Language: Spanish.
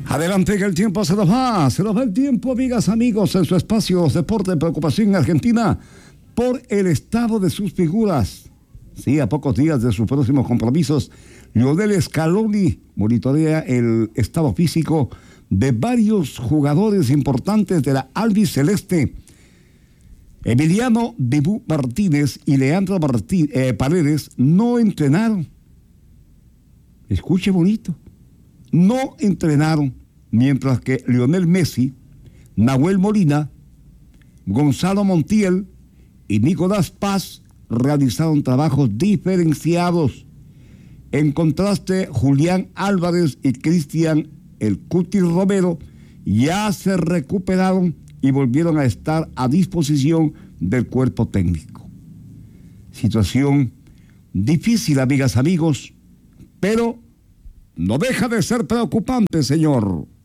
Adelante, que el tiempo se nos va el tiempo, amigas, amigos, en su espacio Deporte, Preocupación en Argentina por el estado de sus figuras. Sí, a pocos días de sus próximos compromisos, Lionel Scaloni monitorea el estado físico de varios jugadores importantes de la albiceleste. Emiliano Dibu Martínez y Leandro Paredes no entrenaron. Escuche bonito. No entrenaron, mientras que Lionel Messi, Nahuel Molina, Gonzalo Montiel y Nicolás Paz realizaron trabajos diferenciados. En contraste, Julián Álvarez y Cristian El Cuti Romero ya se recuperaron y volvieron a estar a disposición del cuerpo técnico. Situación difícil, amigas, amigos, pero no deja de ser preocupante, señor.